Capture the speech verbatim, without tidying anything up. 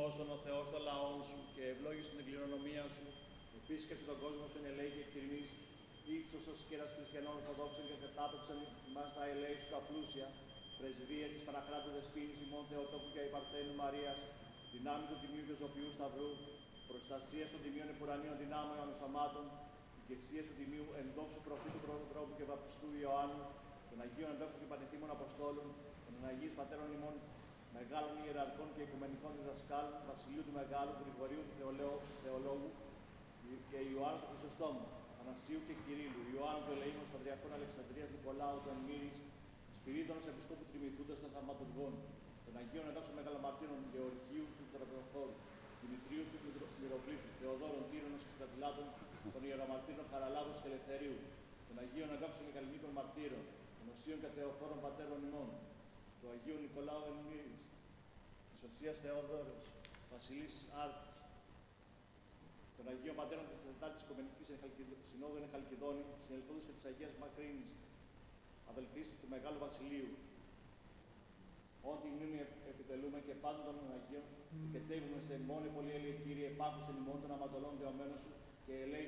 σώσον ο Θεός των λαών σου και ευλόγησον την κληρονομία σου. Επίσκεψε τον κόσμο σου εν ελέη και εκτιμής. Ήψωσος κέρας χριστιανών ορθοδόξων και κατάπεψαν ημάς τα ελέη σου τα πλούσια. Πρεσβείες της Παναχράτου Δεσποίνης ημών Θεοτόκου και Υπαρθένου Μαρίας. Δυνάμει του Τιμίου και Ζωπιού Σταυρού. Προστασία των Τιμίων Επουρανίων δυνάμεων ανοσαμάτων. Ηγεσία του Τιμίου ενδόξου προφήτου Προδρόμου και Βαπτιστού Ιωάννου. Των Αγίων Ενδόξων και Πανεθήμων Αποστόλων. Των Αγίων Πατέρων ημών μεγάλων ιεραρχών και οικουμενικών διδασκάλων. Βασιλείου του Μεγάλου, του Γρηγορίου του Θεολόγου και Ιωάννου του Χρυσοστόμου. Ανασίου και Κυρίλου, Ιωάννου του Ελεήμου, Πατριακών Αλεξανδρίας, Νικολάου του Ανμύρης, Σπυρίδωνος Επισκόπου Τριμηθούντας των Θαυματουργών, των Αγίων Εντάξεων Μεγαλομαρτύρων, Γεωργίου του Τραπεζοφόρου, Δημητρίου του Μυροβλήτου, Θεοδόρων Τύρονος και Στρατηλάτων, των Ιερομαρτύρων Χαραλάβους και Ελευθερίου, των Αγίων Εντάξεων Μεγαλυνίκων Μαρτύρων, των Οσίων και Θεοφόρων Πατέρων ημών, του Αγίου Νικολάου Ανμύρης, της Οσίας Θεόδωρος, Βασιλίσης Άρτης, των Αγίων Πατέρων της Τετάρτης Οικουμενικής Συνόδου εν Χαλκιδόνη, συνελθόντος και της Αγίας Μακρύνης, αδελφής του Μεγάλου Βασιλείου. Ό,τι μνήμη επιτελούμε και πάντων των Αγίων σου, και τεύουμε σε μόνη πολύ έλεγε Κύριε, επάκουσε ημών των αματολών δεωμένων σου και ελέη